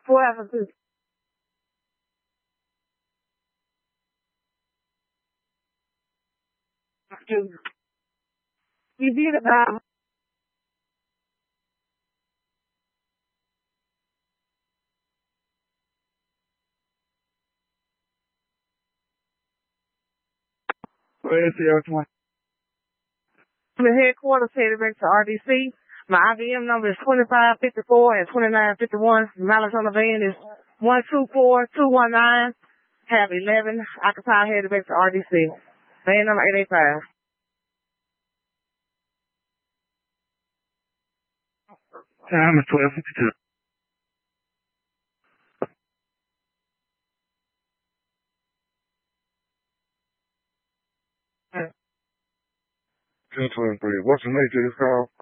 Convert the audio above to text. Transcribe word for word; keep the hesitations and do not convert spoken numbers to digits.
four after two. You did it now. Where's the other one? The headquarters headed back to R D C. My I B M number is twenty-five fifty-four and twenty-nine fifty-one. Mileage on the van is one two four two one nine. Have eleven. Occupy headed back to R D C. Van number eight eight five. Time is twelve fifty-two. ten twenty-three. What's the nature of this call?